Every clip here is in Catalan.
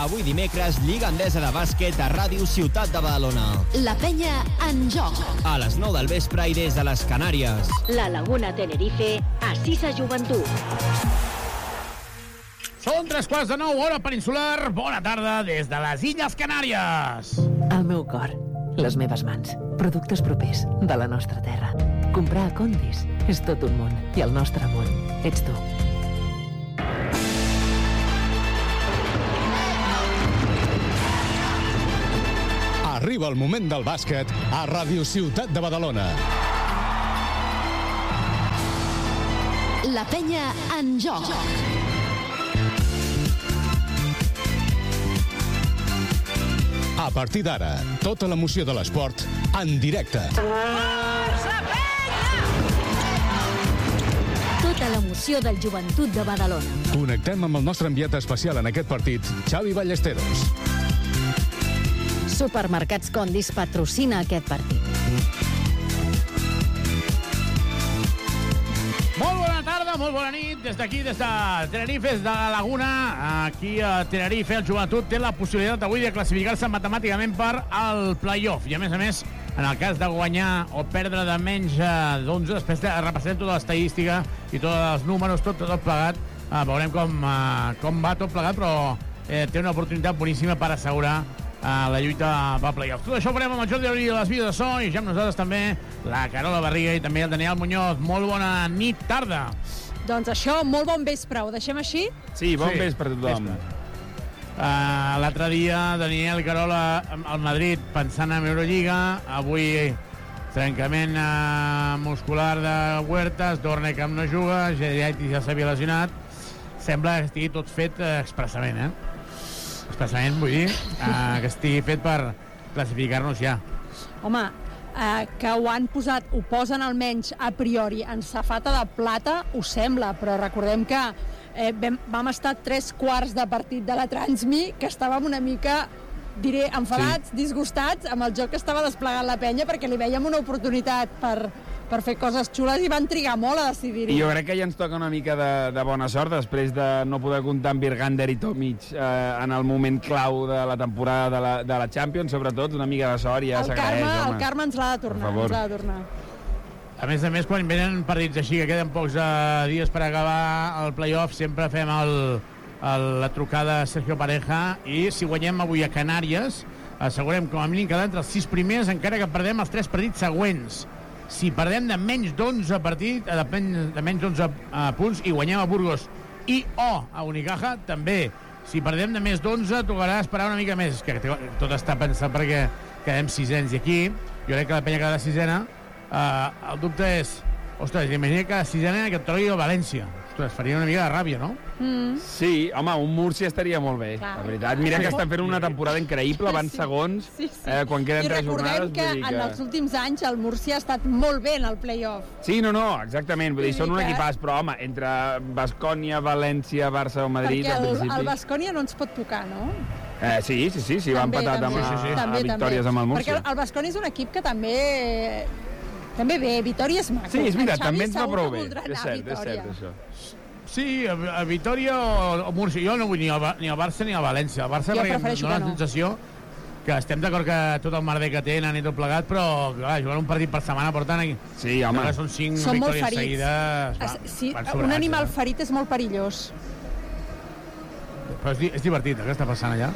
Avui dimecres, Lliga Endesa de Bàsquet a Ràdio Ciutat de Badalona. La penya en joc. A les 9 del vespre i des de les Canàries. La Laguna Tenerife, a Sisa Joventut. Són 9:03, hora peninsular. Bona tarda des de les Illes Canàries. El meu cor, les meves mans, productes propers de la nostra terra. Comprar a Condis és tot un món i el nostre món ets tu. Arriba el moment del bàsquet a Ràdio Ciutat de Badalona. La penya en joc. A partir d'ara, tota l'emoció de l'esport en directe. Tota l'emoció del Joventut de Badalona. Connectem amb el nostre enviat especial en aquest partit, Xavi Ballesteros. Supermercats Condis patrocina aquest partit. Molt bona tarda, molt bona nit. Des d'aquí, des de Tenerife, des de la Laguna, aquí a Tenerife, el Joventut té la possibilitat avui de classificar-se matemàticament per al play-off. I a més, en el cas de guanyar o perdre de menys d'11, després de repassar tota l'estadística i tots els números, tot plegat, veurem com va tot plegat, però té una oportunitat boníssima per assegurar la lluita pel play-off. Tot això ho farem amb el Jordi Aurí de les Vides de So i ja amb nosaltres també la Carola Barriga i també el Daniel Muñoz. Molt bona nit, tarda. Doncs això, molt bon vespre. Ho deixem així? Sí, bon vespre a tothom. L'altre dia, Daniel i Carola al Madrid pensant en Eurolliga. Avui trencament muscular de Huertas, Dornekam no juga, Geriaitis ja s'havia lesionat. Sembla que estigui tot fet expressament, expressament, vull dir, que estigui fet per classificar-nos ja. Home, que ho posen almenys a priori en safata de plata, ho sembla, però recordem que vam estar 3/4 de partit de la Transmi, que estàvem una mica, diré, enfadats, disgustats amb el joc que estava desplegant la penya, perquè li vèiem una oportunitat per fer coses xules i van trigar molt a decidir-ho. I jo crec que ja ens toca una mica de bona sort després de no poder comptar amb Virgander i Tomic en el moment clau de la temporada de la Champions, sobretot una mica de sort ja s'agraeix. El karma ens l'ha de tornar, A més, quan venen partits així que queden pocs dies per acabar el play-off, sempre fem la trucada a Sergio Pareja i si guanyem avui a Canàries assegurem com a mínim quedar entre els 6 primers encara que perdem els 3 partits següents. Si perdem de menys d'11 partits, de menys d'11 punts i guanyem a Burgos i a Unicaja, també. Si perdem de més d'11, tocarà esperar una mica més. Que tot està pensat perquè quedem sisens. I aquí, jo crec que la penya quedarà sisena. El dubte és, ostres, imagina que la sisena que et trogui el València. Ostres, faria una mica de ràbia, no? Sí, home, un Múrcia estaria molt bé, la veritat. Mira que estan fent una temporada increïble, van segons, quan queden 3 jornades. I recordem que en els últims anys el Múrcia ha estat molt bé en el play-off. Sí, no, exactament, vull dir, són un equipàs, però home, entre Baskonia, València, Barça o Madrid, al principi... Perquè el Baskonia no ens pot tocar, no? Sí, va empatat amb victòries amb el Múrcia. Perquè el Baskonia és un equip que també bé, Vitòria és maco. Sí, és veritat, també ens va prou bé. És cert, això. Sí, a Vitòria o Múrcia. Jo no vull ni al Barça ni al València. El Barça perquè em dona la sensació que estem d'acord que tot el merder que tenen i tot plegat, però clar, jugant un partit per setmana portant... Sí, home. Són 5 victòries seguides. Sí, un animal ferit és molt perillós. Però és divertit, què està passant allà?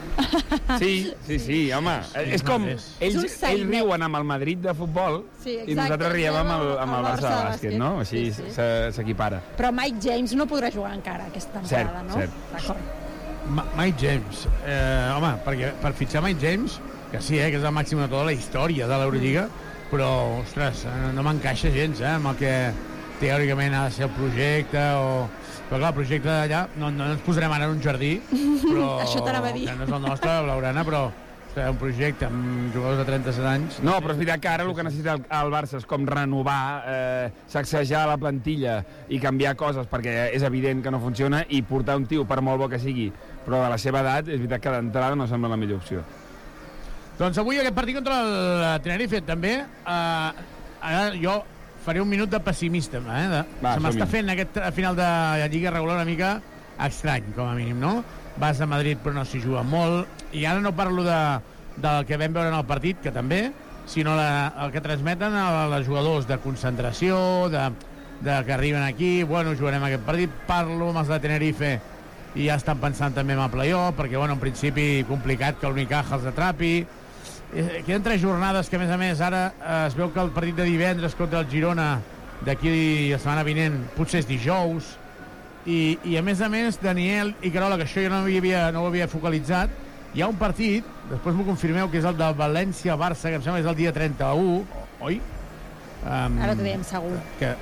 Sí, home. És com, ells riuen amb el Madrid de futbol i nosaltres riem amb el Barça de bàsquet, no? Així s'equipara. Però Mike James no podrà jugar encara aquesta temporada, no? Cert. Mike James. Home, perquè per fitxar Mike James, que sí, que és el màxim de tota la història de l'Eurolliga, però, ostres, no m'encaixa gens, amb el que teòricament ha de ser el projecte Però clar, el projecte d'allà, no ens posarem ara en un jardí, però això t'anava a dir. Que no és el nostre, Blaugrana, però un projecte amb jugadors de 37 anys... No, però és veritat que ara el que necessita el Barça és com renovar, sacsejar la plantilla i canviar coses, perquè és evident que no funciona, i portar un tio, per molt bo que sigui, però de la seva edat, és veritat que d'entrada no sembla la millor opció. Doncs avui aquest partit contra el Tenerife també, ara jo faré un minut de pessimista. Se m'està fent aquest final de Lliga regular una mica estrany, com a mínim, no? Vas a Madrid però no s'hi juga molt, i ara no parlo del que vam veure en el partit, que també, sinó el que transmeten als jugadors de concentració, de que arriben aquí, bueno, jugarem aquest partit, parlo amb els de Tenerife i ja estan pensant també en el play-off, perquè, bueno, en principi complicat que l'Unicaja els atrapi. Queden 3 jornades que, a més, ara es veu que el partit de divendres contra el Girona d'aquí la setmana vinent potser és dijous, i a més, Daniel i Carola, que això jo no ho havia focalitzat, hi ha un partit, després m'ho confirmeu, que és el de València-Barça, que em sembla que és el dia 31, oi? Ara t'ho diem segur.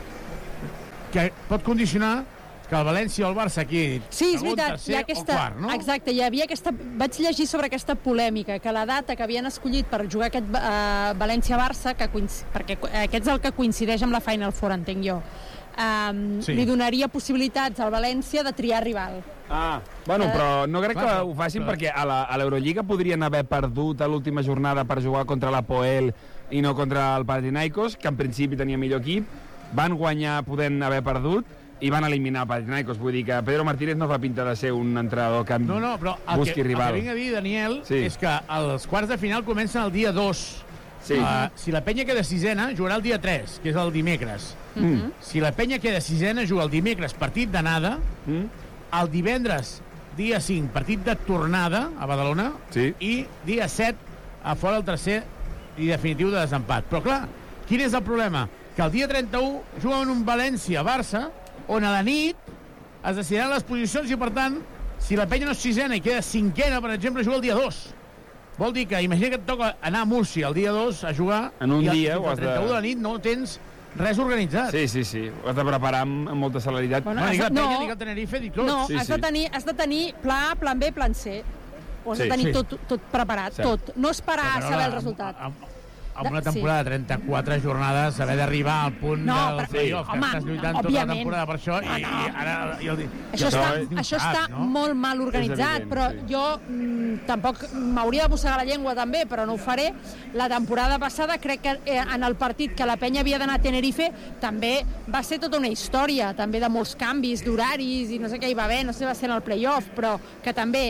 Que pot condicionar que el València o el Barça aquí sí, és veritat, tercer o quart, no? Exacte, hi havia vaig llegir sobre aquesta polèmica, que la data que havien escollit per jugar aquest València-Barça, perquè aquest és el que coincideix amb la Final Four, entenc jo, li donaria possibilitats al València de triar rival. Bueno, però no crec que ho facin, perquè a l'Eurolliga podrien haver perdut a l'última jornada per jugar contra l'Apoel i no contra el Panathinaikos, que en principi tenia millor equip, van guanyar podent haver perdut i van eliminar Panathinaikos. Vull dir que Pedro Martínez no fa pinta de ser un entrenador que busqui rival. El que vinc a dir, Daniel, és que els quarts de final comencen el dia 2. Sí. Si la penya queda sisena, jugarà el dia 3, que és el dimecres. Si la penya queda sisena, juga el dimecres, partit d'anada, el divendres, dia 5, partit de tornada a Badalona, i dia 7, a fora el tercer i definitiu de desempat. Però, clar, quin és el problema? Que el dia 31 juguen un València-Barça, on a la nit es decidiran les posicions i, per tant, si la penya no és sisena i queda cinquena, per exemple, juga el dia 2. Vol dir que, imagina que et toca anar a Múrcia el dia 2 a jugar en un dia, i el 31 de la nit no tens res organitzat. Sí. Ho has de preparar amb molta celeritat. Bueno, dic la penya, dic el Tenerife, dic tot. No, has de tenir pla, plan B, plan C. Ho has de tenir tot preparat, tot. No esperar a saber el resultat. Amb una temporada de 34 jornades, haver d'arribar al punt del playoff, que estàs lluitant tota la temporada per això, i ara... Això està molt mal organitzat, però jo tampoc m'hauria de mossegar la llengua també, però no ho faré. La temporada passada crec que en el partit que la penya havia d'anar a Tenerife també va ser tota una història, també de molts canvis d'horaris i no sé què hi va haver, no sé si va ser en el playoff, però que també...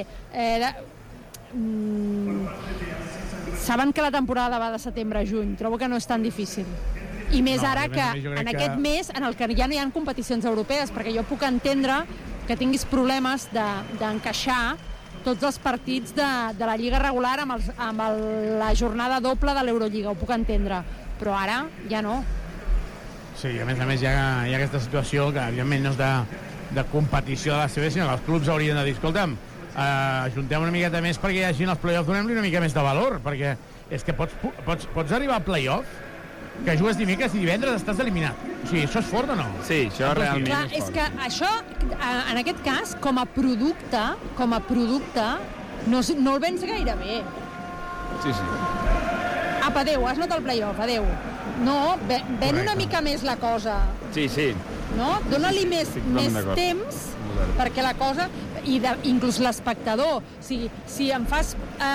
Saben que la temporada va de setembre a juny, trobo que no és tan difícil. I més ara que en aquest mes en el que ja no hi ha competicions europees, perquè jo puc entendre que tinguis problemes d'encaixar tots els partits de la Lliga regular amb la jornada doble de l'Eurolliga, ho puc entendre, però ara ja no. Sí, a més hi ha aquesta situació que evidentment no és de competició de la CB, sinó que els clubs haurien de dir, escolta'm, ajuntem una miqueta més perquè hi hagi els play-offs, donem-li una mica més de valor, perquè és que pots arribar al play-off que jugues dimecres i divendres estàs eliminat. O sigui, això és fort o no? Sí, això realment clar, és que això, en aquest cas, com a producte, no el vens gaire bé. Sí. Apa, adéu, has anat al play-off, adéu. No, ven una mica més la cosa. Sí. No? Dóna-li més temps perquè la cosa... I inclús l'espectador. O sigui, si em fas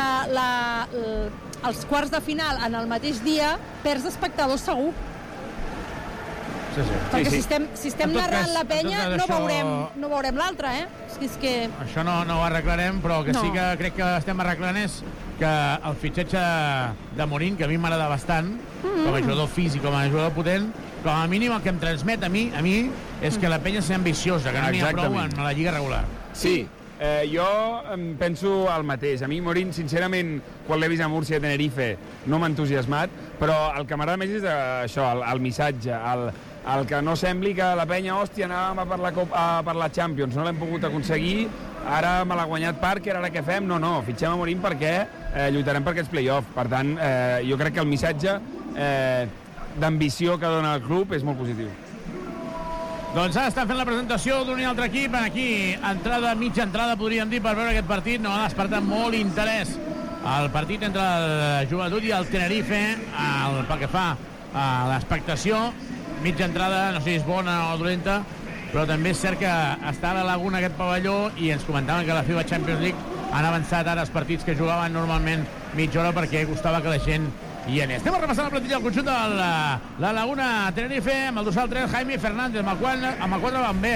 els quarts de final en el mateix dia, perds espectadors segur. Sí. Perquè si estem narrant la penya, no veurem l'altre, És que... Això no ho arreglarem, però que sí que crec que estem arreglant és que el fitxatge de Morín, que a mi m'agrada bastant, com a jugador físic, com a jugador potent, com a mínim el que em transmet a mi és que la penya sigui ambiciosa, que no n'hi ha prou en la lliga regular. Sí, jo penso el mateix. A mi Morín, sincerament, quan l'he vist a Múrcia i a Tenerife, no m'ha entusiasmat, però el que m'agrada més és això, el missatge, el que no sembli que la penya, hòstia, anàvem per la Champions, no l'hem pogut aconseguir, ara me l'ha guanyat Parker, ara què fem? No, fitxem a Morín perquè lluitarem per aquests play-offs. Per tant, jo crec que el missatge d'ambició que dona el club és molt positiu. Doncs ara estan fent la presentació d'un altre equip. Aquí, mitja entrada, podríem dir, per veure aquest partit. No ha despertat molt interès el partit entre el Joventut i el Tenerife, pel que fa a l'expectació. Mitja entrada, no sé si és bona o dolenta, però també és cert que està a la Laguna aquest pavelló i ens comentaven que la FIBA Champions League han avançat ara els partits que jugaven normalment mitja hora perquè costava que la gent hi anés. Estem repassant la plantilla del conjunt de la Laguna Tenerife amb el dorsal 3, Jaime Fernández, amb el 4 Van Beek,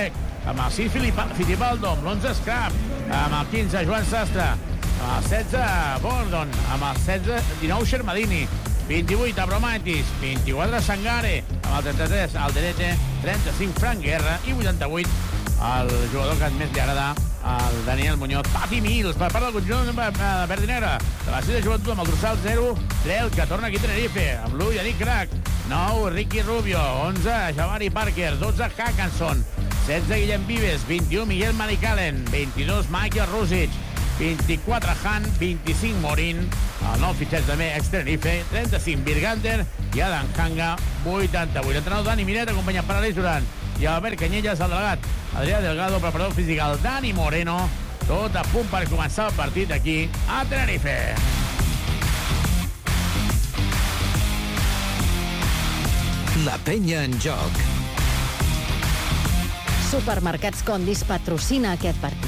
amb el 6 Fittipaldo, amb l'11 Scrap, amb el 15 Joan Sastre, amb el 16 Bordon, amb el 19 Shermadini, 28 Abromaitis, 24 Sangare, amb el 33 Alderete, 35 Frank Guerra i 88 el jugador que més li agrada, el Daniel Muñoz. Pati Mills, per part del conjunt verd i negre, de la Cida Joventut amb el dorsal 0, Trel, que torna aquí a Tenerife, amb l'1 Yannick Crac, 9 Ricky Rubio, 11 Javari Parker, 12 Hackanson, 16 Guillem Vives, 21 Miguel Maricalen, 22 Michael Rusic, 24 Han, 25 Morín, el nou fitxatge també ex-Tenerife, 35 Birgander i Adam Hanga, 88. Entrenador Dani Miret, acompanyat per Aleix Duran i Albert Canyelles, el delegat Adrià Delgado, preparador físic el Dani Moreno, tot a punt per començar el partit aquí a Tenerife. La penya en joc. Supermercats Condis patrocina aquest partit.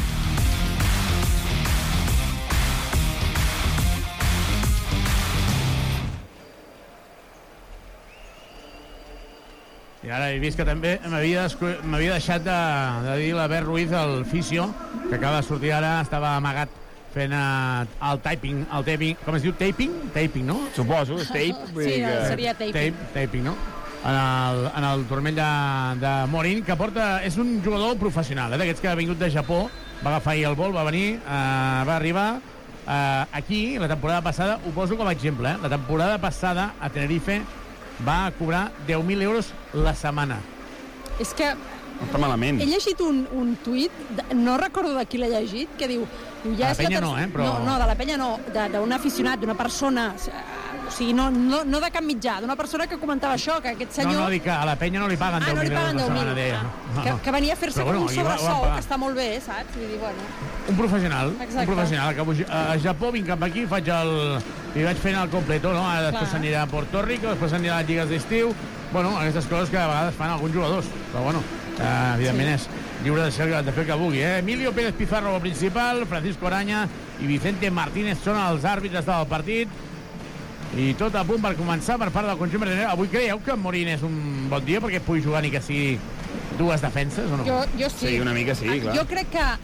I ara he vist que també m'havia deixat de dir l'Albert Ruiz, el fisio, que acaba de sortir ara, estava amagat fent el taping, com es diu? Taping, no? Suposo, és tape. Sí, seria taping. Taping, no? En el turmell de Morin, que és un jugador professional, d'aquests que ha vingut de Japó, va agafar ahir el vol, va venir, va arribar aquí, la temporada passada, ho poso com a exemple, la temporada passada a Tenerife va cobrar 10.000 euros la setmana. És que no està malament. He llegit un tuit, no recordo de qui l'he llegit, que diu... Ja de la penya no, però... No, de la penya no, d'un aficionat, d'una persona... O sigui, no de cap mitjà, d'una persona que comentava això, que aquest senyor... No, dic que a la penya no li paguen 10.000 euros la setmana d'ella. Que venia a fer-se com un sobresou, que està molt bé, saps? Vull dir, bueno... Un professional, que a Japó vinc cap aquí, li vaig fent el completo, no? Ara després s'anirà a Puerto Rico, després s'anirà a les lligues d'estiu... Bueno, aquestes coses que a vegades fan alguns jugadors, però bueno, evidentment és lliure de fer el que vulgui. Emilio Pérez Pizarro, el principal, Francisco Araña i Vicente Martínez són els àrbitres del partit. I tot a punt per començar per part del conjunt verdiner. Avui creieu que Morín és un bon dia perquè pugui jugar ni que sigui dues defenses o no? Jo sí. Sí, una mica sí, clar. Jo crec que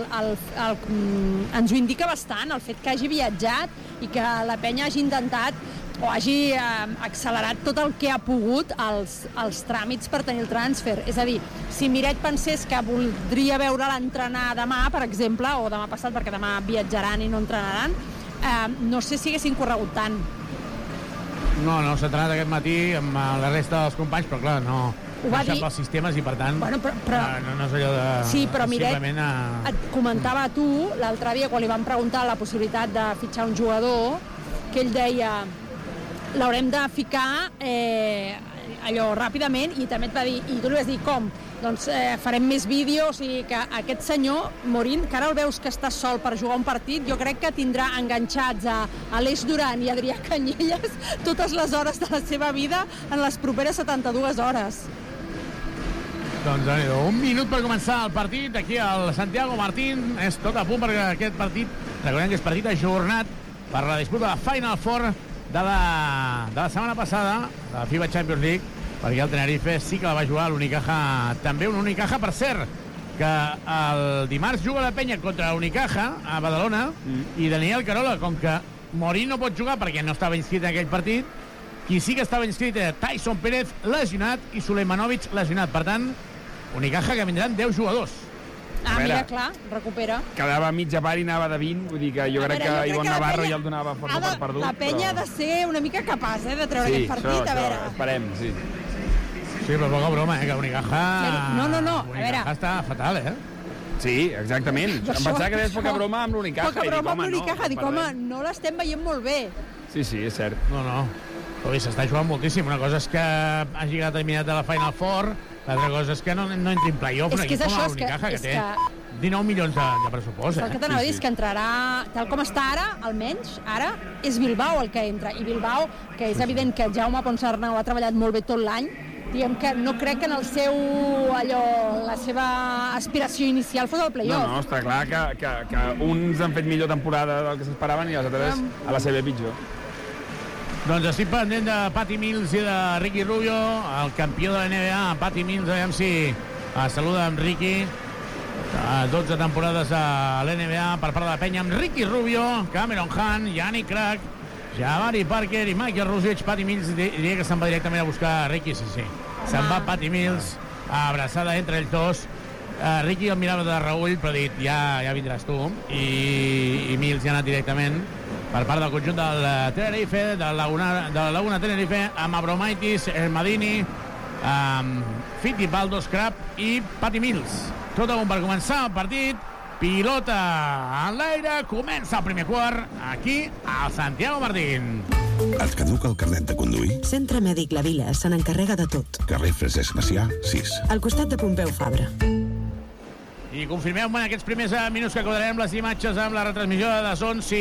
ens ho indica bastant el fet que hagi viatjat i que la penya hagi intentat o hagi accelerat tot el que ha pogut els tràmits per tenir el transfer. És a dir, si Miret pensés que voldria veure l'entrenar demà, per exemple, o demà passat, perquè demà viatjaran i no entrenaran, no sé si haguessin corregut tant. No, s'ha entrenat aquest matí amb la resta dels companys, però clar, no ha deixat els sistemes i per tant bueno, però no és allò de... Sí, però Miret et comentava a tu l'altre dia quan li van preguntar la possibilitat de fitxar un jugador, que ell deia l'haurem de ficar allò ràpidament, i també et va dir, i tu li vas dir com? Doncs farem més vídeos, i que aquest senyor, Morín, que ara el veus que està sol per jugar un partit, jo crec que tindrà enganxats a Aleix Duran i Adrià Canyelles totes les hores de la seva vida en les properes 72 hores. Doncs un minut per començar el partit aquí al Santiago Martín. És tot a punt perquè aquest partit, recordem que és partit ajornat per la disputa de Final Four de la setmana passada, de la FIBA Champions League, perquè el Tenerife sí que la va jugar l'Unicaja, també un Unicaja, per cert, que el dimarts juga la penya contra l'Unicaja a Badalona, i Daniel Carola, com que Morín no pot jugar perquè no estava inscrit en aquell partit, qui sí que estava inscrit era Tyson Pérez, lesionat, i Suleimanovic, lesionat. Per tant, Unicaja que vindran 10 jugadors. Mira, clar, recupera. Quedava mitja part i anava de 20, vull dir que jo crec que Ivonne Navarro ja el donava força per perdut. La penya ha de ser una mica capaç de treure aquest partit, a veure. Sí, esperem, sí. Sí, però poca broma, que Unicaja... No, a veure. Unicaja està fatal, Sí, exactament. Em pensava que deies poca broma amb l'Unicaja. Poca broma amb l'Unicaja, dic, home, no l'estem veient molt bé. Sí, és cert. No. S'està jugant moltíssim. Una cosa és que hagi quedat eliminat de la Final Four, l'altra cosa és que no entri en play-off un equip com l'Unicaja, que té 19 milions de pressupost. El que t'anava a dir és que entrarà, tal com està ara, almenys, ara, és Bilbao el que entra. I Bilbao, que és evident que Jaume Ponsarnau ha treballat molt bé tot l'any, diguem que no crec que en el seu, la seva aspiració inicial fos el play-off. No, està clar que uns han fet millor temporada del que s'esperaven i els altres a la seva pitjor. Doncs estic pendent de Patty Mills i de Ricky Rubio, el campió de la NBA, Patty Mills, aviam si saluda amb Ricky, 12 temporades a l'NBA per part de la penya, amb Ricky Rubio, Cameron Hunt, Yannick Crack, Jabari Parker i Michael Rusic. Patty Mills diria que se'n va directament a buscar Ricky, sí. Se'n va Patty Mills, abraçada entre ells dos. Ricky el mirava de reull, però ha dit, ja vindràs tu. I Mills ja ha anat directament per part del conjunt del Tenerife, de la Laguna Tenerife, amb Abromaitis, Madini, Fittipaldo, Scrap i Patty Mills. Tot a punt per començar el partit. Pilota en l'aire, comença el primer quart aquí al Santiago Martín. Et caduca el carnet de conduir? Centre Mèdic La Vila se n'encarrega de tot. Carrer Francesc Macià, 6. Al costat de Pompeu Fabra. I confirmem en aquests primers minuts que quadrarem les imatges amb la retransmissió de DAZN si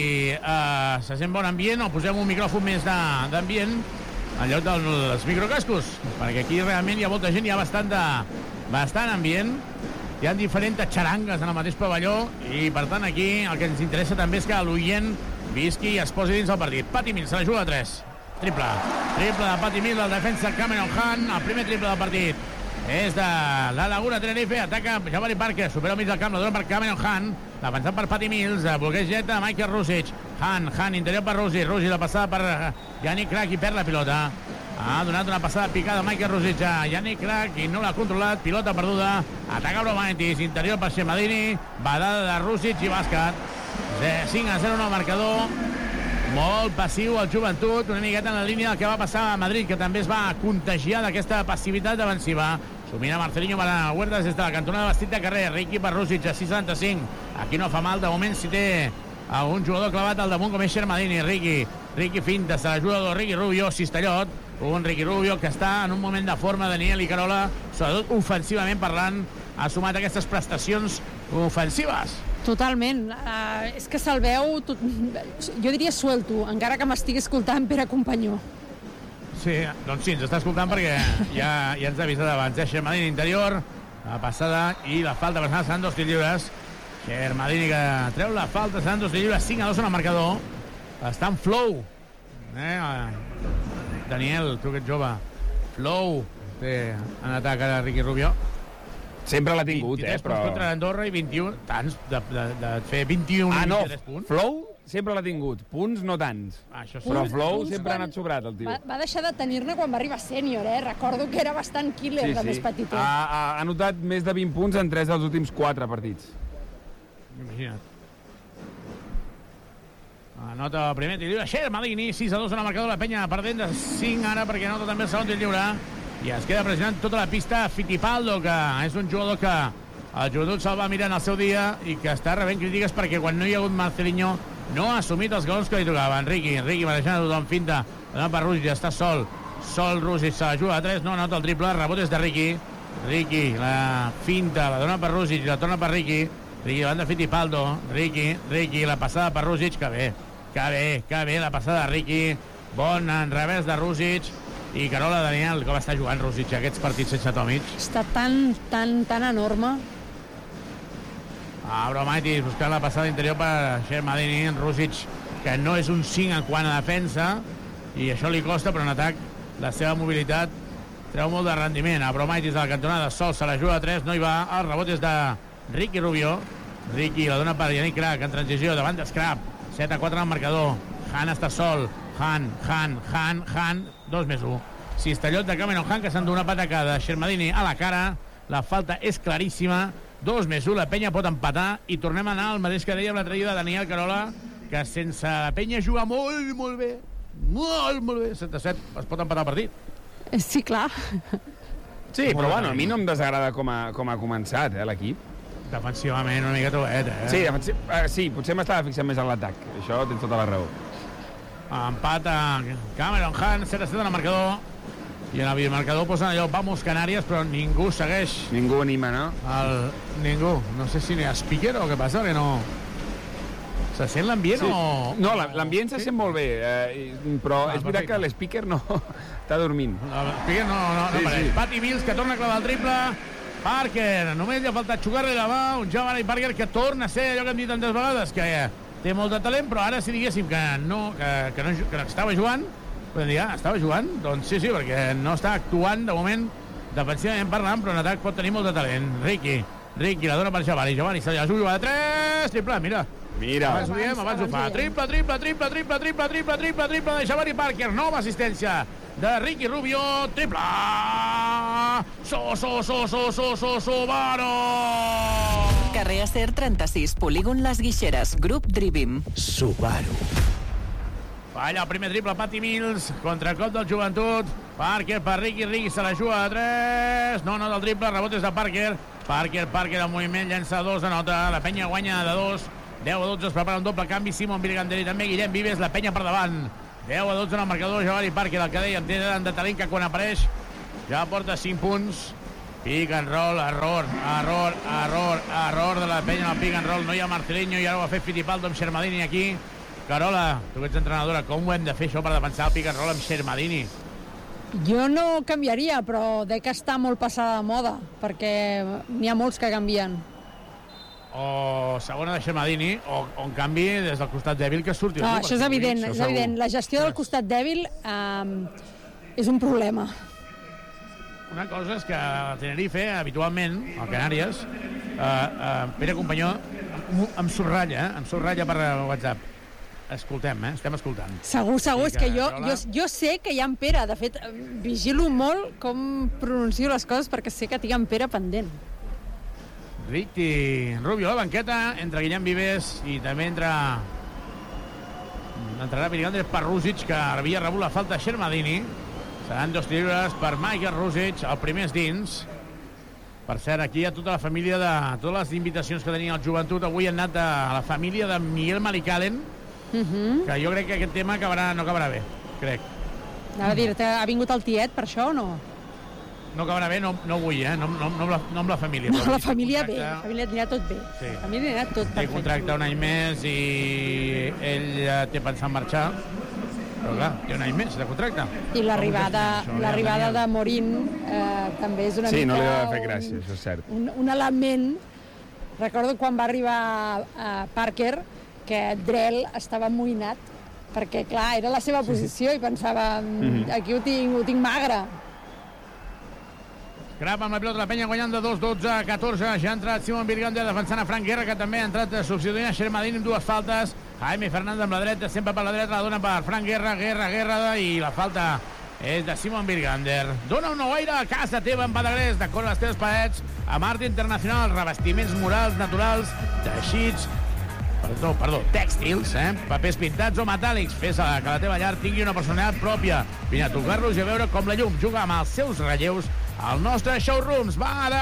se sent bon ambient o posem un micròfon més d'ambient en lloc dels microcascos, perquè aquí realment hi ha molta gent, hi ha bastant ambient, hi ha diferents xarangues en el mateix pavelló i per tant aquí el que ens interessa també és que l'oient visqui i es posi dins el partit. Patty Mills se la juga a 3, triple de Patty Mills, el defensa Cameron Hunt, el primer triple del partit és de la Laguna Tenerife, ataca Jabari Parker, supera al mig del camp, la dona per Cameron Hunt, l'avançat per Patty Mills, bloqueig de Michael Rusic, Hunt, interior per Rusic, la passada per Yannick Crack i perd la pilota. Ha donat una passada picada a Michael Rusic a Yannick Crack i no l'ha controlat, pilota perduda, ataca Abromaitis, interior per Shemadini, badada de Rusic i bàsquet. 5-0 en el marcador, molt passiu el Joventut, una miqueta en la línia del que va passar a Madrid, que també es va contagiar d'aquesta passivitat defensiva. Domina Marcelinho Huertas des de la cantonada, vestit de carrer. Ricky per Rusic a 6-75. Aquí no fa mal, de moment, si té un jugador clavat al damunt com és Shemadini. Ricky finta, se la jugador Ricky Rubio, Cistellot. Un Ricky Rubio que està en un moment de forma, Daniel i Carola, sobretot ofensivament parlant, ha sumat aquestes prestacions ofensives. Totalment. És que se'l veu, jo diria suelto, encara que m'estigui escoltant Pere Companyó. Sí, doncs sí, ens està escoltant perquè ja ens ha avisat abans. Shemadini interior, la passada i la falta personal, seran 2 tirs lliures. Shemadini que treu la falta, seran 2 tirs lliures, 5-2 en el marcador. Està en flow. Daniel, tu que ets jove. Flow. Té en atac a Ricky Rubio. Sempre l'ha tingut, però... contra l'Andorra i 21, tants, de fer 21 i 23 punts. Flow sempre l'ha tingut, punts no tants. Però Flow sempre ha anat sobrat, el tio. Va deixar de tenir-ne quan va arribar sènior, Recordo que era bastant killer, de més petitet. Ha anotat més de 20 punts en 3 dels últims 4 partits. Imagina't. Anota el primer tir lliure, Shemadini, 6-2 en el marcador, la penya perdent de 5 ara perquè anota també el segon tir lliure. I es queda pressionant tota la pista Fittipaldo, que és un jugador que el Joventut se'l va mirar en el seu dia i que està rebent crítiques perquè quan no hi ha hagut Marcelinho no ha assumit els galons que li tocaven. Ricky mereixant a tothom, finta, la dona per Rusic, està sol Rusic, se la juga a 3, no anota el triple, rebot és de Ricky, la finta, la dona per Rusic, la torna per Ricky davant de Fittipaldo, Ricky, la passada per Rusic, que bé, la passada de Ricky, bon en revés de Rusic. I Carola, Daniel, com està jugant Rusic aquests partits sense Tomic? Està tan enorme. Abromaitis buscant la passada interior per Shemadini. Rusic, que no és un 5 en quant a defensa, i això li costa, però en atac la seva mobilitat treu molt de rendiment. Abromaitis a la cantonada, sol, se la juga a 3, no hi va. El rebot és de Ricky Rubio. Ricky la dona per Yannick Crack en transició davant de Scrap. 7-4 en el marcador. Han està sol. Han, 2+1. Cistellot de Cameron Hunt, que s'endú una patacada. Shemadini a la cara, la falta és claríssima. 2+1, la penya pot empatar i tornem a anar al mateix que deia l'altre dia de Daniel Carola, que sense la penya juga molt bé. Molt bé. 7-7, es pot empatar el partit. Sí, clar. Sí, però bueno, a mi no em desagrada com ha començat, l'equip. Defensivament una mica tovet, Sí, potser m'estava fixant més en l'atac. Això tens tota la raó. Empat a Cameron Hunt, 7-7 en el marcador. I en el videomarcador posen allò Vamos Canàries, però ningú segueix. Ningú anima, no? Ningú. No sé si n'hi ha speaker o què passa, que no... Se sent l'ambient o...? No, l'ambient se sent molt bé, però és veritat que l'speaker no... està dormint. L'speaker no apareix. Patty Mills, que torna a clavar el triple. Parker, només li ha faltat xugar-li la mà. Un Jabari Parker que torna a ser allò que hem dit tantes vegades, que té molt de talent, però ara si diguéssim que estava jugant, podem dir, estava jugant? Doncs sí, perquè no està actuant de moment defensivament parlant, però en atac pot tenir molt de talent. Ricky Ricky la dona per Giovanni. Giovanni se la juga de 3. Triple, mira. Abans ho diem, abans ho fa. Triple de Giovanni Parker. Nova assistència de Ricky Rubio. Triple. Subaru. Carrer Acer 36, polígon Les Guixeres, grup Drivim. Subaru. Falla el primer triple, Patty Mills, contracop del Joventut. Parker per Ricky, Ricky se la juga de 3. No del triple, rebot és de Parker. Parker en moviment, llença 2, anota. La penya guanya de 2. 10-12, es prepara un doble canvi. Simon Virgander i també Guillem Vives, la penya per davant. 10-12 en el marcador, Giovanni Parker, el que dèiem, té de talent que quan apareix ja porta 5 punts. Pick and roll, error de la penya en el pick and roll. No hi ha Marcelinho i ara ho ha fet Fittipaldo amb Xermadini aquí. Carola, tu que ets entrenadora, com ho hem de fer això per defensar el pick and roll amb Xermadini? Jo no canviaria, però dec estar molt passada de moda, perquè n'hi ha molts que canvien. O segona de Xermadini, o en canvi des del costat dèbil que surti. No, això és evident, és evident. La gestió del costat dèbil és un problema. Una cosa és que a Tenerife, habitualment, al Canàries, Pere Companyó em subratlla per WhatsApp. Escoltem, estem escoltant. Segur, és que jo sé que hi ha en Pere. De fet, vigilo molt com pronuncio les coses perquè sé que tinc en Pere pendent. Ricky Rubio a la banqueta, entre Guillem Vives i també entrarà Virgander per Rusic, que havia rebut la falta de Xermadini. Seran 2 tirs per Michael Rusic, el primer és dins. Per cert, aquí hi ha tota la família de totes les invitacions que tenia el Joventut. Avui han anat a la família de Miguel Malicalen, que jo crec que aquest tema no acabarà bé, crec. Anava a dir-te, ha vingut el tiet per això o no? No acabarà bé, no vull, no amb la família. No, la família bé, la família anirà tot bé. Sí. La família anirà tot perfecte. Té contracte un any més i ell té pensat marxar, però clar, té un any més de contracte. I l'arribada de Morín també és una mica... Sí, no li va fer gràcia, això és cert. Un element... Recordo quan va arribar Parker que Drell estava amoïnat perquè, clar, era la seva posició i pensava, aquí ho tinc magre. Grap amb la pilota, la penya guanyant de 2-12-14. Ja ha entrat Simon Virgander defensant a Frank Guerra, que també ha entrat substituint a Xermadini amb 2 faltes. Jaime Fernández amb la dreta, sempre per la dreta, la dona per Frank Guerra, i la falta és de Simon Virgander. Dona un nou aire a casa teva en Badagrés, decora les teves parets amb art internacional, revestiments murals naturals, teixits, tèxtils, papers pintats o metàl·lics. Fes que la teva llar tingui una personalitat pròpia. Vine a tocar-los i a veure com la llum juga amb els seus relleus al nostre showrooms.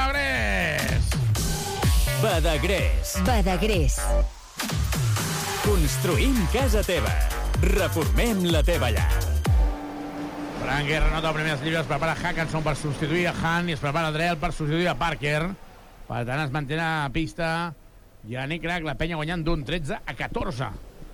Badagrés. Construïm casa teva. Reformem la teva llar. Frank Guerra nota el primer llibre, es prepara Hackanson per substituir a Han i es prepara Drell per substituir a Parker. Per tant, es mantén a pista Yannick Crac, la penya guanyant d'un 13-14.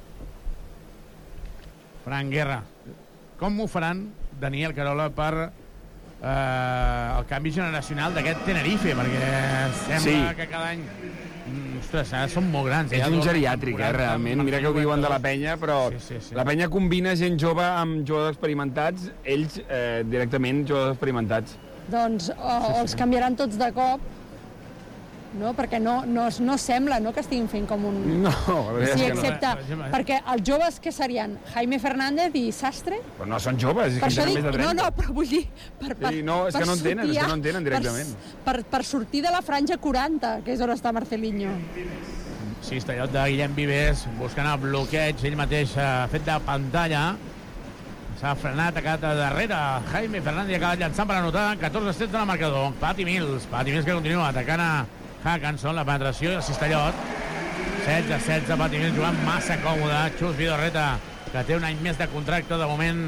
Frank Guerra. Com ho faran, Daniel Carola, per el canvi generacional d'aquest Tenerife? Perquè sembla que cada any... Ostres, són molt grans. És un geriàtric, realment. Mira que ho diuen de la penya, però la penya combina gent jove amb jugadors experimentats, ells directament jugadors experimentats. Doncs o els canviaran tots de cop, no? Perquè no sembla que estiguin fent com un... No, sí, excepte... Perquè els joves què serien? Jaime Fernández i Sastre? Però no són joves, és que tenen més de 30. No, però vull dir... No, és que no entenen directament. Per sortir de la franja 40, que és on està Marcelinho. Sí, estellot de Guillem Vives, buscant el bloqueig, ell mateix ha fet de pantalla. S'ha frenat, ha quedat a darrere. Jaime Fernández ha acabat llançant per anotar. 14-16 en el marcador. Patty Mills que continua atacant a Hackanson, la penetració i el cistellot. 16-16, Patty Mills jugant massa còmode. Xus Vidorreta, que té un any més de contracte, de moment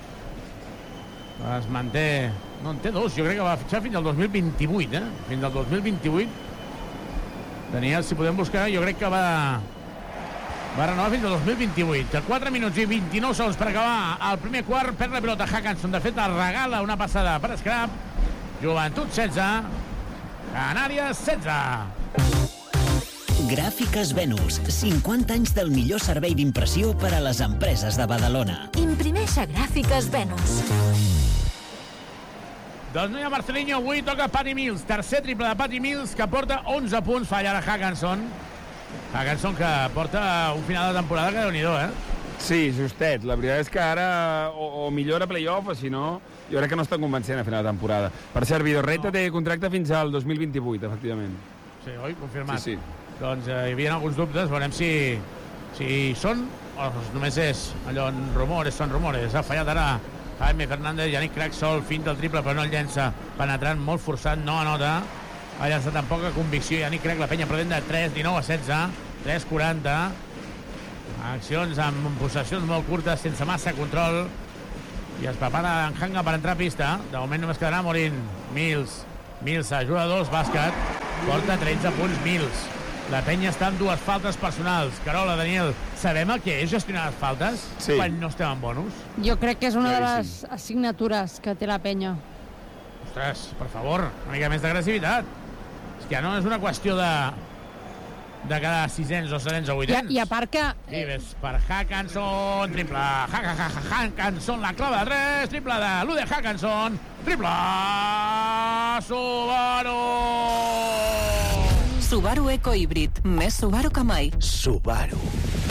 es manté... No, en té 2, jo crec que va fitxar fins al 2028, Fins al 2028. Daniel, si podem buscar, jo crec que va renovar fins al 2028. 4 minuts i 29 segons per acabar el primer quart. Perd la pilota Hackanson, de fet el regala una passada per Scrap. Joventut 16, Canàries 16. Gràfiques Venus, 50 anys del millor servei d'impressió per a les empreses de Badalona. Imprimeix a Gràfiques Venus. Doncs no hi ha Marcelinho, avui toca Patty Mills. Tercer triple de Patty Mills, que porta 11 punts. Falla ara Hackanson. Hackanson que porta un final de temporada que déu-n'hi-do, Sí, justet. La veritat és que ara o millora playoff, o si no, jo crec que no està convencent a final de temporada. Per cert, Vidorreta té contracte fins al 2028, efectivament. Sí, oi? Confirmat. Sí. Doncs hi havia alguns dubtes, veurem si són o només és allò en rumores, són rumores. Ha fallat ara Jaime Fernández, Yannick Craig sol, finta el triple, però no el llença. Penetrant, molt forçat, no anota. Ha llançat amb poca convicció. Yannick Craig, la penya perdent de 3, 19-16, 3-40. Accions amb possessions molt curtes, sense massa control. I es prepara en Hanga per entrar a pista. De moment només quedarà Morín. Mills ajuda 2, bàsquet. Porta 13 punts Mills. La penya està amb 2 faltes personals. Carola, Daniel, sabem el que és gestionar les faltes quan no estem en bonus? Jo crec que és una de les assignatures que té la penya. Ostres, per favor, una mica més d'agressivitat. És que ja no és una qüestió de cada 600 o 700 o 800. I a part que... I ves per Hackanson, triple. Hackanson, la clava de 3, triple de l'Ude Hackanson, triple Subaru! Subaru Eco Híbrid, més Subaru que mai. Subaru.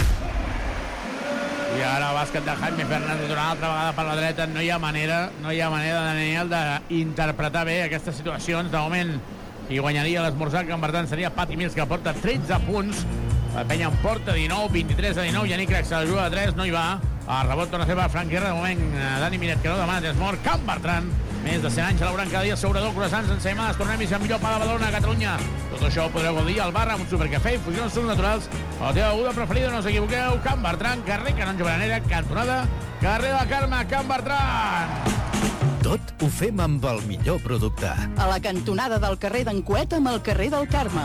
I ara bàsquet de Jaime Fernández una altra vegada per la dreta. No hi ha manera, Daniel, d'interpretar bé aquestes situacions. De moment, qui guanyaria l'esmorzar, que per tant seria Patty Mills, que porta 13 punts. La penya en porta 19, 23-19. Yannick Craig se la juga de 3, no hi va. El rebot torna a ser per Frank Guerra. De moment, Dani Miret, que no demana temps mort. Can Bertran, més de 100 anys elaborant cada dia assegurador, croissants, ensaïmades, tornem-hi el millor pa de Badalona a Catalunya. Tot això ho podreu gaudir al bar amb un supercafè, infusions sucs naturals, a la teva beguda preferida, no us equivoqueu. Can Bertran, carrer Canonge Berenera, cantonada, carrer de Carme, Can Bertran. Tot ho fem amb el millor producte. A la cantonada del carrer d'en Cuet amb el carrer del Carme.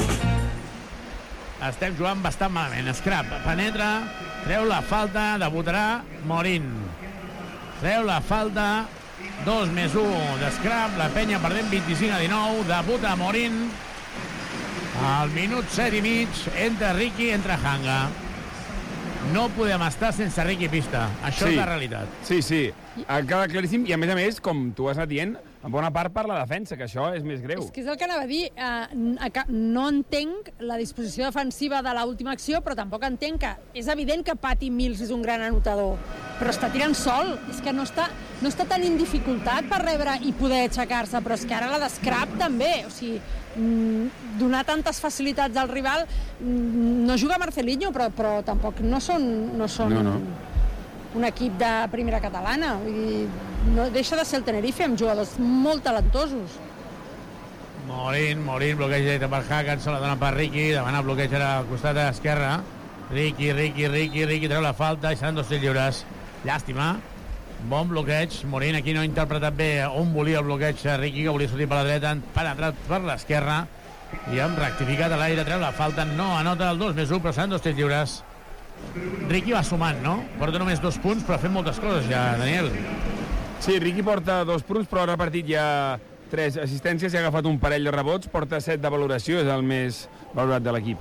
Estem jugant bastant malament. Scrap penetra, treu la falta, debutarà Morín. Treu la falta, 2+1 d'Scrap, la penya perdent 25-19, debuta Morín. Al minut 7 i mig, entra Ricky, entra Hanga. No podem estar sense Ricky pista. Això és la realitat. Sí. Queda claríssim, i a més, com tu has anat dient, en bona part per la defensa, que això és més greu. És que és el que anava a dir. No entenc la disposició defensiva de l'última acció, però tampoc entenc que... És evident que Patty Mills és un gran anotador, però està tirant sol. És que no està tan en dificultat per rebre i poder aixecar-se, però és que ara la d'Scrap també. O sigui, donar tantes facilitats al rival... No juga Marcelinho, però tampoc no són un equip de primera catalana. Vull dir, no deixa de ser el Tenerife amb jugadors molt talentosos. Morín, bloqueja per Hackanson, la dona per Ricky, demana bloqueig ara al costat esquerre. Ricky treu la falta i seran 2 tirs lliures. Llàstima. Bon bloqueig. Morín aquí no ha interpretat bé on volia el bloqueig Ricky, que volia sortir per la dreta, han penetrat per l'esquerra i han rectificat a l'aire, treu la falta, no anota el 2+1, però seran 2 tirs lliures. Ricky va sumant, no? Porta només 2 punts, però ha fet moltes coses ja, Daniel. Sí, Ricky porta 2 punts, però ha repartit ja 3 assistències i ha agafat un parell de rebots, porta 7 de valoració, és el més valorat de l'equip.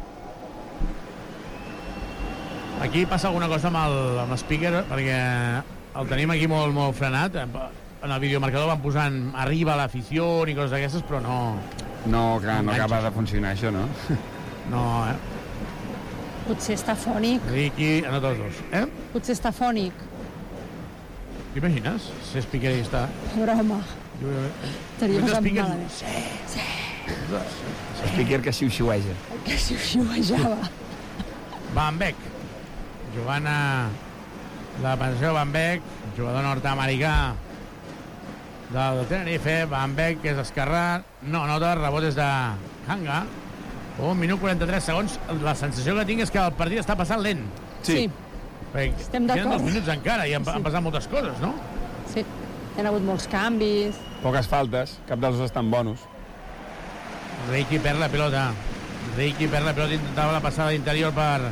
Aquí passa alguna cosa amb l'speaker, perquè el tenim aquí molt frenat. En el videomarcador van posant arriba l'afició i coses d'aquestes, però no... No acaba de funcionar això, no? No, Potser està fònic. Ricky, anota els 2, Potser està fònic. T'imagines? Ser speakerista. Broma. Estaria bastant malament. Sí. Speaker que xiu-xiueja. Que xiu-xiuejava. Van Beek. Jugant a la pensió Van Beek, jugador nord-americà del Tenerife. Van Beek, que és esquerrà. No anota, rebot és de Hanga. 1 minut 43 segons. La sensació que tinc és que el partit està passant lent. Sí. Estem d'acord. Tenen 2 minuts encara i han passat moltes coses, no? Sí. Hi ha hagut molts canvis. Poques faltes, cap dels dos estan bonus. Ricky perd la pilota. Intentava la passada d'interior per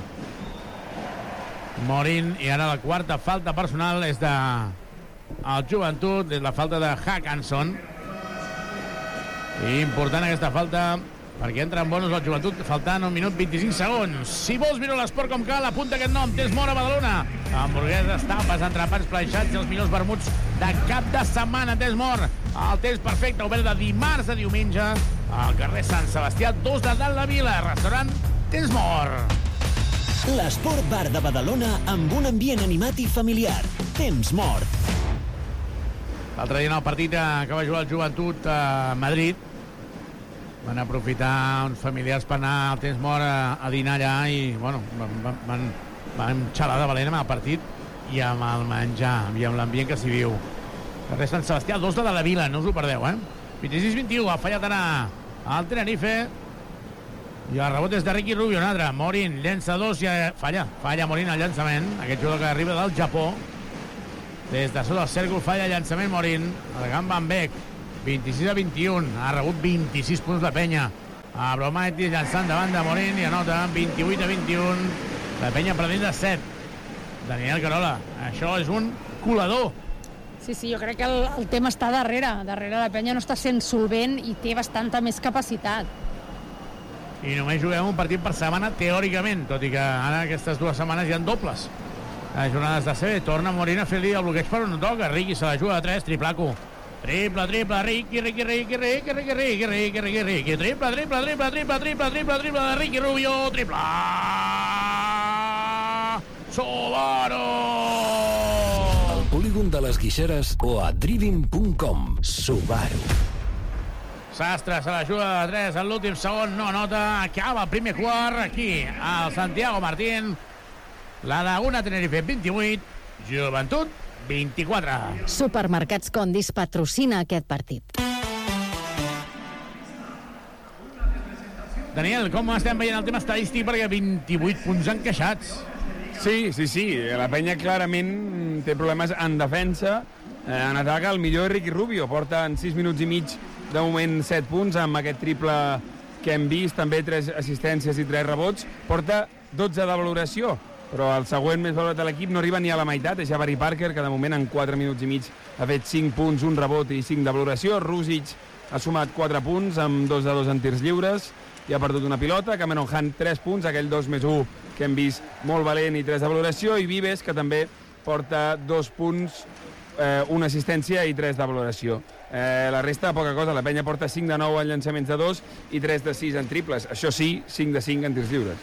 Morín i ara la quarta falta personal és de el Joventut, és la falta de Hackanson. I important aquesta falta perquè entra en bonus el Joventut, faltant 1 minut 25 segons. Si vols viure l'esport com cal, apunta aquest nom, Tens Mort a Badalona. Hamburgueses, tapes, entrepans, planxats i els millors vermuts de cap de setmana. Tens Mort, el temps perfecte, obert de dimarts a diumenge, al carrer Sant Sebastià, 2 de Dalt la Vila, restaurant Tens Mort. L'Esport Bar de Badalona amb un ambient animat i familiar. Temps Mort. L'altre dia en el partit que va jugar el Joventut a Madrid van aprofitar uns familiars per anar al Temps Mort a dinar allà i bueno, van xalar de valent amb el partit i amb el menjar i amb l'ambient que s'hi viu. Carrer Sant Sebastià, 2 de la Vila, no us ho perdeu, 26-21, ha fallat ara el Tenerife i el rebot és de Ricky Rubio, un altre. Morin llença 2 i falla Morin el llançament, aquest jugador que arriba del Japó. Des de sota el cèrcol falla llançament Morin, el Gan Van Beek, 26-21, ha rebut 26 punts la penya. Abromaitis llançant davant de Morin i anota 28-21, la penya perdent de 7. Daniel Carola, això és un colador. Sí, jo crec que el tema està darrere la penya no està sent solvent i té bastanta més capacitat. I només juguem un partit per setmana teòricament, tot i que ara aquestes 2 setmanes hi ha dobles. Les jornades de CB, torna Morin a fer-li el bloqueig per on no toca. Riqui se la juga de 3, triplaco. Triple, Riqui, triple de Riqui Rubio, triple! Solaro! Al polígon de les Guixeres o a driving.com. Subaru. Sastre se la juga de 3 en l'últim segon, no nota, acaba el primer quart aquí al Santiago Martín. La Laguna Tenerife 28, Joventut 24. Supermercats Condis patrocina aquest partit. Daniel, com estem veient el tema estadístic? Perquè 28 punts encaixats. Sí. La penya clarament té problemes en defensa. En atac, el millor Ricky Rubio. Porta en 6 minuts i mig, de moment, 7 punts, amb aquest triple que hem vist, també 3 assistències i 3 rebots. Porta 12 de valoració, però el següent més valorat de l'equip no arriba ni a la meitat. És Jabari Parker, que de moment en 4 minuts i mig ha fet 5 punts, un rebot i 5 de valoració. Rusic ha sumat 4 punts amb 2 de 2 en tirs lliures i ha perdut una pilota. Cameron Hunt 3 punts, aquell 2+1 que hem vist molt valent i 3 de valoració. I Vives, que també porta 2 punts, una assistència i 3 de valoració. La resta, poca cosa. La penya porta 5 de 9 en llançaments de 2 i 3 de 6 en triples. Això sí, 5 de 5 en tirs lliures.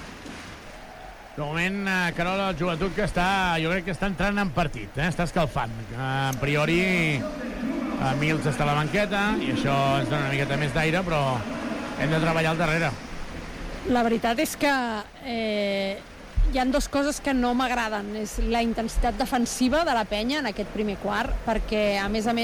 De moment, Carola, el Joventut que jo crec que està entrant en partit, està escalfant. A priori, Mills està a la banqueta i això ens dona una miqueta més d'aire, però hem de treballar al darrere. La veritat és que hi ha 2 coses que no m'agraden. És la intensitat defensiva de la penya en aquest primer quart, perquè, a més,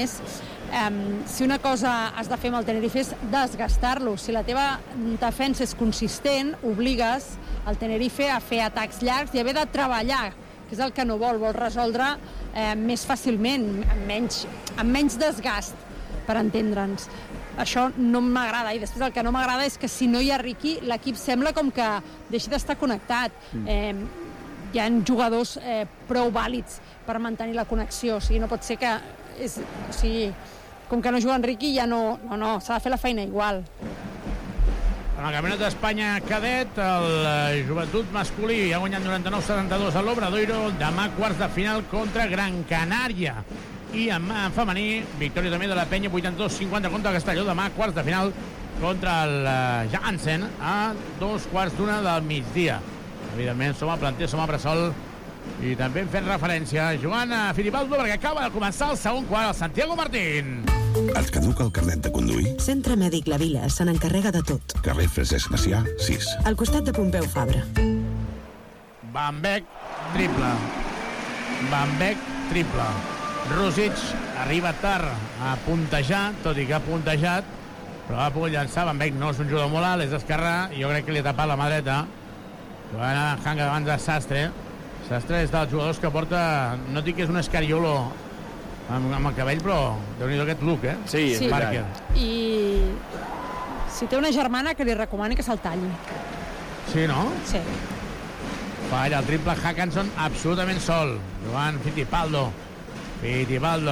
si una cosa has de fer amb el Tenerife és desgastar-lo. Si la teva defensa és consistent, obligues el Tenerife a fer atacs llargs i haver de treballar, que és el que no vol resoldre més fàcilment, amb menys desgast, per entendre'ns. Això no m'agrada, i després el que no m'agrada és que si no hi ha Riqui, l'equip sembla com que deixi d'estar connectat. Hi ha jugadors prou vàlids per mantenir la connexió, o sigui, no pot ser que com que no juga en Riqui ja no, s'ha de fer la feina igual. En el Campionat d'Espanya cadet, el Joventut masculí ha guanyat 99-72 a l'Obradoiro, demà quarts de final contra Gran Canària. I en femení, victòria també de la penya, 82-50 contra Castelló, demà quarts de final contra el Jansen a 2:15 del migdia. Evidentment, som al planter, som a Bressol, i també hem fet referència a Joan Fittipaldo perquè acaba de començar el segon quart al Santiago Martín. Et caduca el carnet de conduir? Centre Mèdic La Vila se n'encarrega de tot. Carrer Francesc Macià, 6. Al costat de Pompeu Fabra. Van Beek, triple. Van Beek, triple. Rusic arriba tard a puntejar, tot i que ha puntejat, però ha pogut llançar. Van Beek no és un jugador molt alt, és d'esquerra, i jo crec que li ha tapat la mà dreta. Joana Hanga davant de Sastre. Sastre és dels jugadors que porta, no dic que és un escariolo amb el cabell, però déu-n'hi-do aquest look, Sí, és Parker. I si té una germana, que li recomani que se'l talli. Sí, no? Sí. Falla el triple Hackanson absolutament sol. Joan Fittipaldo.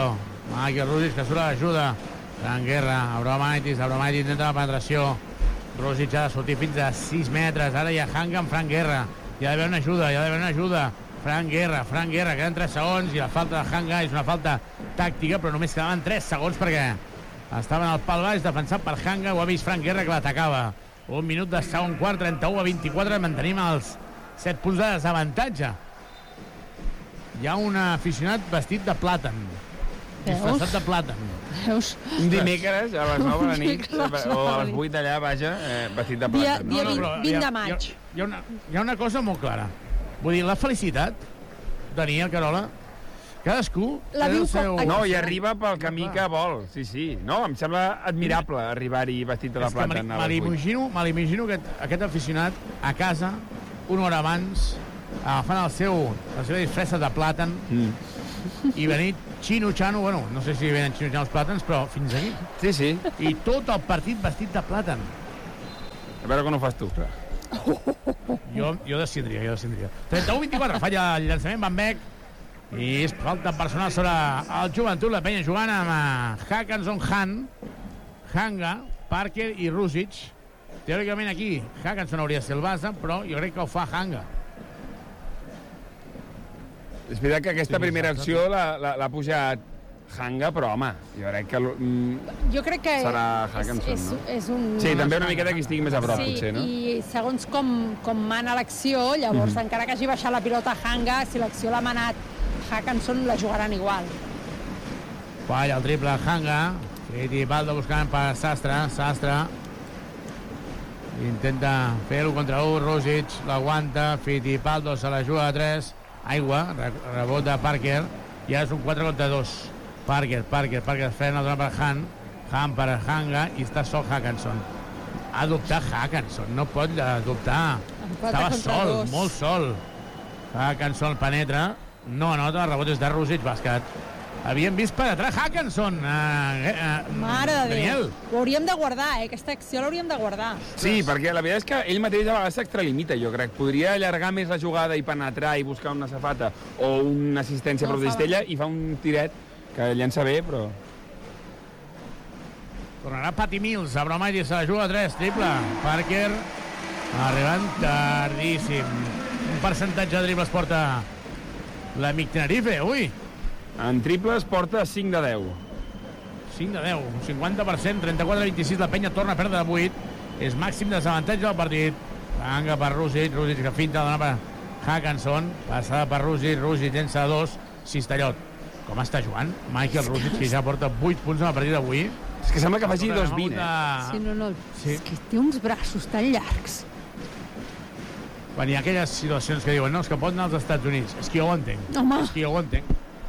Michael Rudic, que surt a l'ajuda. Gran guerra. Abromaitis entra a la penetració. Rosic ha de sortir fins a 6 metres. Ara hi ha Hanga amb Fran Guerra. Hi ha d'haver una ajuda. Fran Guerra, queden 3 segons i la falta de Hanga és una falta tàctica, però només quedaven 3 segons perquè estaven al pal baix, defensat per Hanga. Ho ha vist Fran Guerra, que l'atacava. 1 minut de segon quart, 31-24, mantenim els 7 punts de desavantatge. Hi ha un aficionat vestit de plàtan. Disfressat de plàtan. Veus? Un dimecres a les 9 de la nit, o a les 8 d'allà, vaja, vestit de plàtan. Dia 20 de maig. Hi ha una cosa molt clara. Vull dir, la felicitat, Daniel, Carola, cadascú la té el seu... No, i arriba pel camí que vol, sí. No, em sembla admirable arribar-hi vestit de la plàtan. Me l'imagino aquest aficionat a casa, una hora abans, agafant la seva disfressa de plàtan i venir xino-xano, bueno, no sé si venen xino-xano els plàtans, però fins aquí. Sí. I tot el partit vestit de plàtan. A veure com ho fas tu. Jo descindria. 31-24, falla el llançament Van Beek i és falta personal sobre el Joventut. La penya jugant amb Hackanson, Hanga, Parker i Rusic. Teòricament aquí Hackanson hauria de ser el base, però jo crec que ho fa Hanga. És veritat que aquesta primera acció l'ha pujat Hanga, però home, jo crec que serà Hackanson, no? És un... Sí, també una miqueta que estigui més a prop, potser, no? Sí, i segons com mana l'acció, llavors, encara que hagi baixat la pilota Hanga, si l'acció l'ha manat Hackanson, la jugaran igual. Falla el triple Hanga. Fittipaldo buscant per Sastre. Intenta fer-ho contra 1. Rosic l'aguanta. Fittipaldo se la juga a 3. Aigua, rebot de Parker. I ara és un 4 contra 2. Parker frena, dona per Han per Hanga i està sol Hackanson. Ha dubtat Hackanson, no pot dubtar. Estava sol, molt sol. Hackanson penetra, no anota, el rebot és de Rusic, bàsquet. Havíem vist per atrás Hackanson. Mare de Déu. Ho hauríem de guardar, aquesta acció l'hauríem de guardar. Sí, perquè la veritat és que ell mateix a vegades s'extralimita, jo crec. Podria allargar més la jugada i penetrar i buscar una safata o una assistència per Cistella i fa un tiret que llença bé, però... Tornarà Patty Mills, a Bromaitis se la juga a 3, triple. Parker arribant tardíssim. Un percentatge de dribles porta l'amic Tenerife, ui. En triples porta 5 de 10. 5 de 10, un 50%, 34-26, la penya torna a perdre de 8. És màxim desavantatge del partit. Hanga per Rusic que finta, dona per Hackanson, passada per Rusic llença 2, Cistellot. Com està jugant Michael Rusic, que ja porta 8 punts en el partit d'avui. És que sembla que faci 2-20, Sí, no. És que té uns braços tan llargs. Quan hi ha aquelles situacions que diuen no, és que pot anar als Estats Units. És que jo ho entenc. Home. És que jo ho entenc.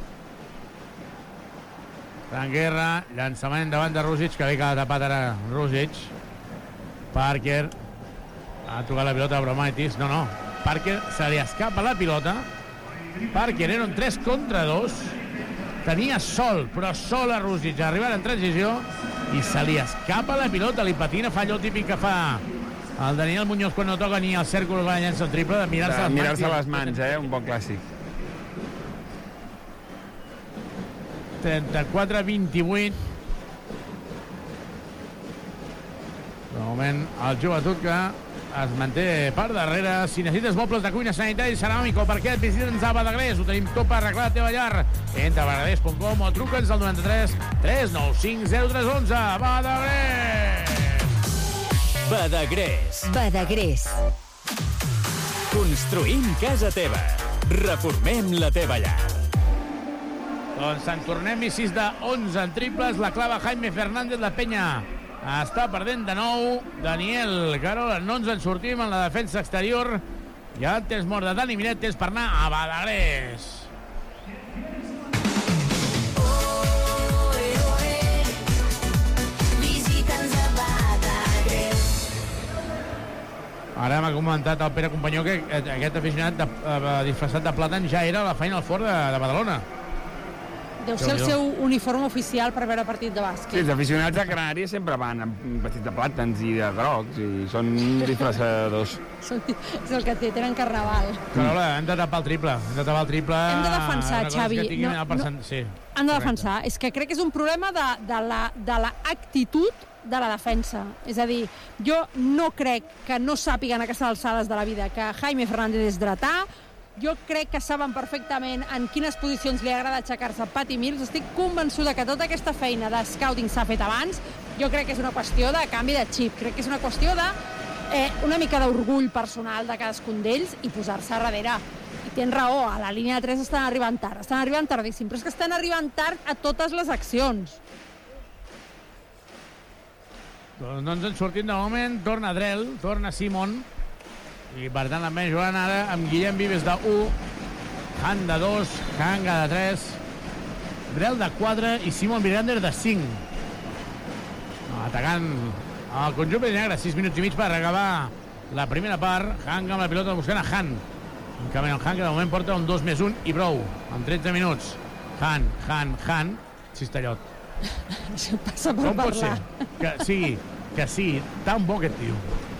Fran Guerra, llançament davant de Rusic, que bé que ha tapat ara Rusic. Parker ha tocat la pilota a Bromaitis. No. Parker se li escapa la pilota. Parker era un 3 contra 2. Tenia sol, però sol a Rusic. Arribar en transició i se li escapa la pilota. Li patina, fa allò típic que fa el Daniel Muñoz quan no toca ni el cèrcol quan llença el triple, de mirar-se les mans, un bon clàssic. 34-28. De moment, el Joventut que es manté per darrere. Si necessites mobles de cuina, sanitari, ceràmica o parquet, visita'ns a Badagrés. Ho tenim tot per arreglar la teva llar. Entra a badagrés.com o truca'ns al 93 395 0311. Badagrés! Badagrés. Construïm casa teva. Reformem la teva llar. Doncs en tornem-hi 6 de 11 en triples. La clava Jaime Fernández, la penya està perdent de nou. Daniel Carola, no ens en sortim en la defensa exterior. Ja el temps mort de Dani Miret, temps per anar a Badagrés. Ara m'ha comentat el Pere Companyó que aquest aficionat disfressat de plàtan ja era a la Final Four de Badalona. Deu ser el seu uniforme oficial per veure partit de bàsquet. Sí, els aficionats de Canàries sempre van amb vestits de plàtans i de grocs i són disfressadors. És el que tenen carnaval. Carola, hem de tapar el triple. Hem de defensar, Xavi. Sí. Han de defensar. És que crec que és un problema de l'actitud de la defensa. És a dir, jo no crec que no sàpiguen a aquestes alçades de la vida que Jaime Fernández és dretà. Jo crec que saben perfectament en quines posicions li agrada aixecar-se Patty Mills. Estic convençuda que tota aquesta feina de scouting s'ha fet abans. Jo crec que és una qüestió de canvi de xip. Crec que és una qüestió de una mica d'orgull personal de cadascun d'ells i posar-se a darrere. I tens raó, a la línia de 3 estan arribant tardíssim, però és que estan arribant tard a totes les accions. Doncs en sortim de moment, torna Drell, torna Simon, i per tant també jugant ara amb Guillem Vives de 1, Han de 2, Hanga de 3, Drell de 4 i Simon Virander de 5. Atacant el conjunt negre, 6 minuts i mig per acabar la primera part. Hanga amb la pilota buscant a Han. En canvi, el Han, que de moment porta un 2+1 i prou, en 13 minuts. Han, Cistellot. Això passa per com parlar. pot ser que sigui tan bo aquest tio?